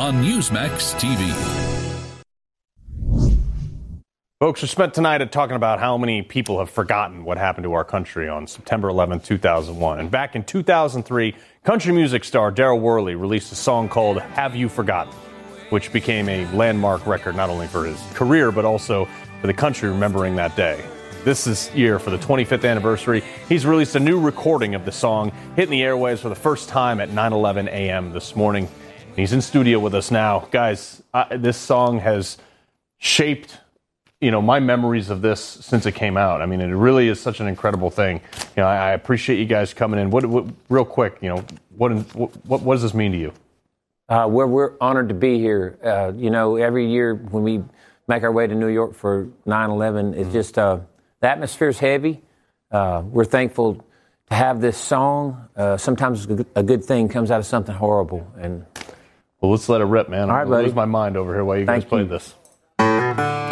on Newsmax TV. Folks, we spent tonight talking about how many people have forgotten what happened to our country on September 11, 2001. And back in 2003, country music star Darryl Worley released a song called Have You Forgotten, which became a landmark record not only for his career, but also for the country remembering that day. This year, for the 25th anniversary, he's released a new recording of the song, hitting the airwaves for the first time at 9:11 a.m. this morning. He's in studio with us now. Guys, this song has shaped my memories of this since it came out. I mean, it really is such an incredible thing. I appreciate you guys coming in. What real quick, what does this mean to you? We're honored to be here. Every year when we make our way to New York for 9/11, it's just the atmosphere's heavy. We're thankful to have this song. Sometimes a good thing comes out of something horrible. Well, let's let it rip, man. All right, I'm going to lose my mind over here while you guys play this.